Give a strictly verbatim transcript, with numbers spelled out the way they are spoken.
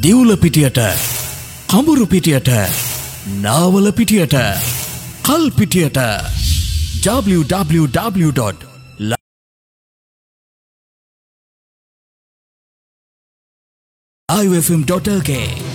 දිවුල පිටියට, කඹුරු පිටියට, නාවල පිටියට, කල් පිටියට w w w dot live f m dot l k